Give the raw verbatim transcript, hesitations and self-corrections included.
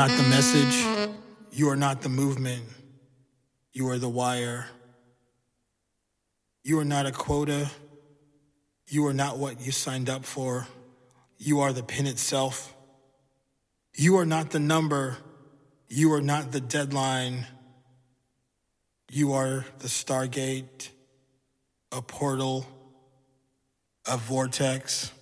not the message. You are not the movement. You are the wire. You are not a quota. You are not what you signed up for. You are the pin itself. You are not the number. You are not the deadline. You are the stargate, a portal, a vortex.